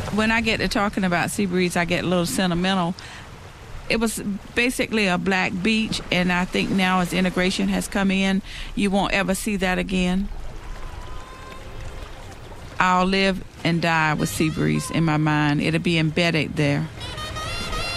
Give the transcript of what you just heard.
when I get to talking about Seabreeze, I get a little sentimental. It was basically a black beach, and I think now as integration has come in, you won't ever see that again. I'll live and die with Seabreeze in my mind. It'll be embedded there.